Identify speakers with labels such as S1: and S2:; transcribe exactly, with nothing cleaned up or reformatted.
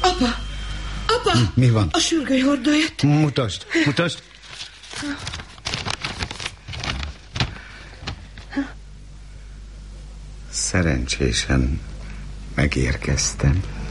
S1: Apa! Apa!
S2: Mi van?
S1: A sürgőlyhordó jött.
S2: Mutasd, mutasd. Szerencsésen megérkeztem.